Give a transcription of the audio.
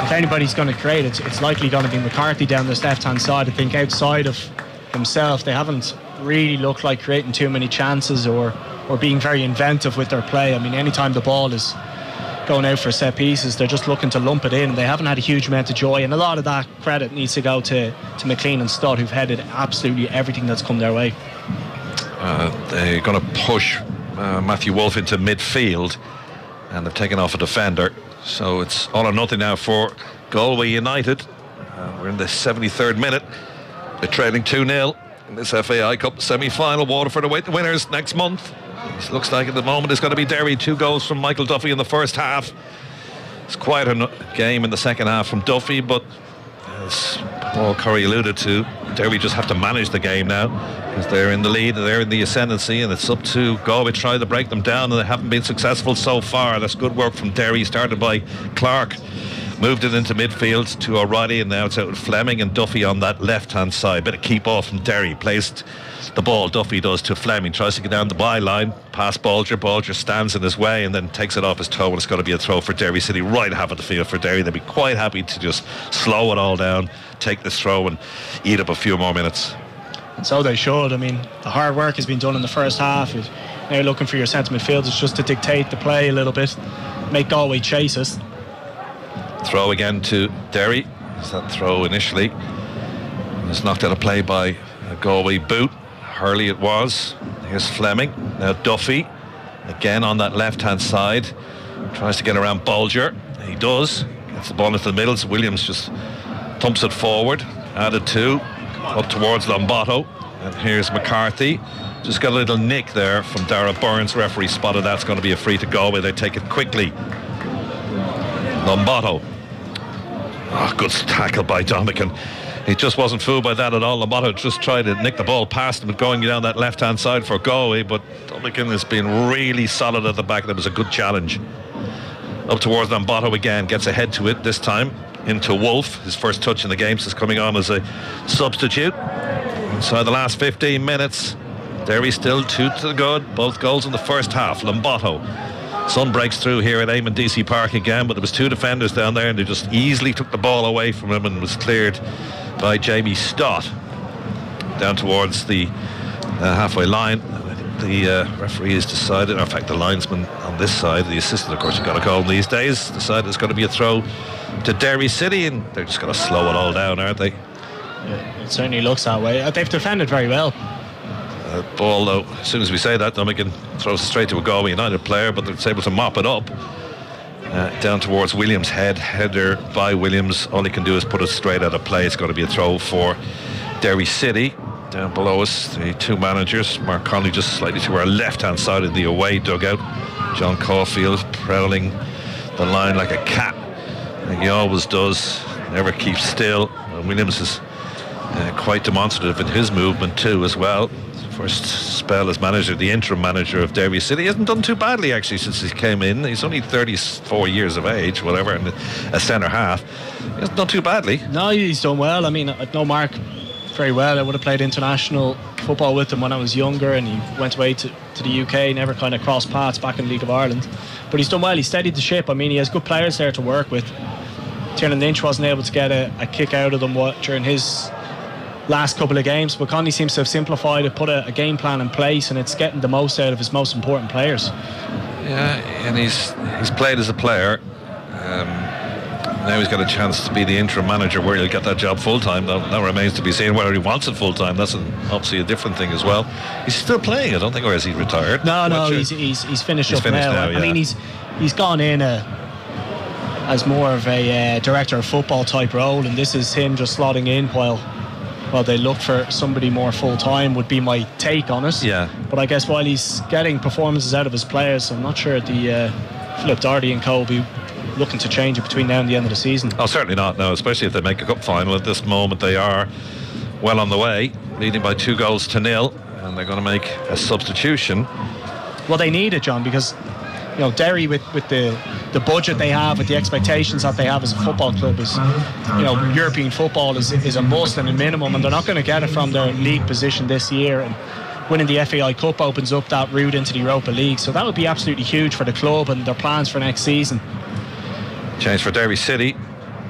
if anybody's going to create, it's likely going to be McCarthy down this left-hand side. I think outside of himself, they haven't really looked like creating too many chances or being very inventive with their play. I mean, anytime the ball is going out for set pieces, they're just looking to lump it in. They haven't had a huge amount of joy, and a lot of that credit needs to go to McLean and Stott, who've headed absolutely everything that's come their way. They're going to push Matthew Wolfe into midfield, and they've taken off a defender, so it's all or nothing now for Galway United. We're in the 73rd minute. They're trailing 2-0 in this FAI Cup semi-final. Waterford await the winners next month. It looks like at the moment it's going to be Derry. 2 goals from Michael Duffy in the first half. It's quite a game in the second half from Duffy, but as Paul Curry alluded to, Derry just have to manage the game now because they're in the lead, they're in the ascendancy, and it's up to Galway to try to break them down, and they haven't been successful so far. That's good work from Derry, started by Clark, moved it into midfield to O'Reilly, and now it's out with Fleming and Duffy on that left-hand side. Bit of keep off from Derry, placed the ball, Duffy does, to Fleming, tries to get down the byline, past Bolger stands in his way and then takes it off his toe, and it's going to be a throw for Derry City, right half of the field for Derry. They'd be quite happy to just slow it all down, take this throw and eat up a few more minutes. And so they should. I mean, the hard work has been done in the first half. Now looking for your centre midfielders just to dictate the play a little bit, make Galway chase us. Throw again to Derry. That throw initially was knocked out of play by a Galway boot. Hurley it was. Here's Fleming. Now Duffy again on that left hand side, tries to get around Bolger. He does, gets the ball into the middle, so Williams just thumps it forward. Added 2 up towards Lombato, and here's McCarthy. Just got a little nick there from Dara Burns. Referee spotted that's going to be a free to Galway. They take it quickly. Lombato. Good tackle by Dominican. He just wasn't fooled by that at all. Lombato just tried to nick the ball past him, going down that left-hand side for Galway, but Dominican has been really solid at the back. That was a good challenge. Up towards Lombato again, gets ahead to it this time, into Wolfe. His first touch in the game since coming on as a substitute. Inside the last 15 minutes, Derry still 2 to the good. Both goals in the first half. Lombato. Sun breaks through here at Eamon DC Park again, but there was 2 defenders down there and they just easily took the ball away from him and was cleared by Jamie Stott down towards the halfway line. I think the referee has decided, or in fact the linesman on this side, the assistant, of course, you've got to call him these days, decided it's going to be a throw to Derry City, and they're just going to slow it all down, aren't they? Yeah, it certainly looks that way. They've defended very well. Ball, though, as soon as we say that, Dominican throws it straight to a Galway United player, but they're able to mop it up down towards Williams' header by Williams. All he can do is put it straight out of play. It's going to be a throw for Derry City. Down below us, the 2 managers. Mark Connolly just slightly to our left-hand side of the away dugout. John Caulfield prowling the line like a cat, like he always does, never keeps still. And Williams is quite demonstrative in his movement too as well. First spell as manager, the interim manager of Derby City. He hasn't done too badly actually since he came in. He's only 34 years of age, whatever, and a centre half. He hasn't done too badly. No, he's done well. I mean, I know Mark very well. I would have played international football with him when I was younger, and he went away to the UK, never kind of crossed paths back in the League of Ireland. But he's done well. He steadied the ship. I mean, he has good players there to work with. Tiernan Lynch wasn't able to get a kick out of them during his last couple of games, but Conley seems to have simplified it, put a game plan in place, and it's getting the most out of his most important players. Yeah, and he's played as a player. Now he's got a chance to be the interim manager where he'll get that job full-time. That remains to be seen. Whether he wants it full-time, that's obviously a different thing as well. He's still playing, I don't think, or is he retired? No, he's finished up now. Yeah. I mean, he's gone in as more of a director of football type role, and this is him just slotting in while they look for somebody more full-time, would be my take on it. Yeah. But I guess while he's getting performances out of his players, I'm not sure the Philip Doherty and co will be looking to change it between now and the end of the season. Oh, certainly not, no, especially if they make a cup final. At this moment they are well on the way, leading by 2-0, and they're going to make a substitution. Well, they need it, John, because Derry with the budget they have, with the expectations that they have as a football club, is European football is a must and a minimum, and they're not going to get it from their league position this year, and winning the FAI Cup opens up that route into the Europa League, so that would be absolutely huge for the club and their plans for next season. Change for Derry City.